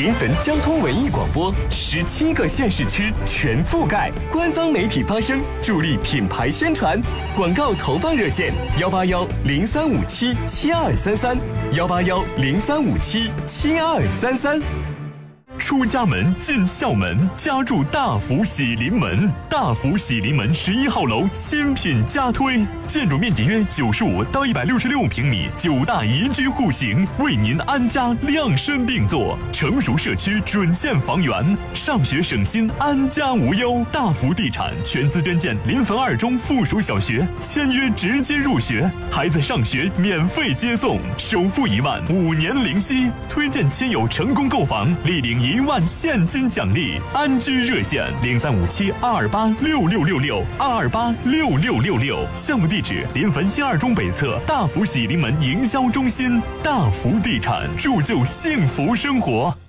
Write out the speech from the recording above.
临汾交通文艺广播，17个县市区全覆盖，官方媒体发声，助力品牌宣传。广告投放热线：181-0357-7233，181-0357-7233。 出家门进校门，加入大福喜临门。大福喜临门11号楼新品加推，建筑面积约95到166平米，9大宜居户型，为您安家量身定做。成熟社区准现房源，上学省心，安家无忧。大福地产全资捐建临汾2中附属小学，签约直接入学，孩子上学免费接送，首付1万，5年零息。推荐亲友成功购房，立领1万现金奖励。安居热线0357-228-6666，228-6666。项目地址：临汾新2中北侧大福喜临门营销中心。大福地产，铸就幸福生活。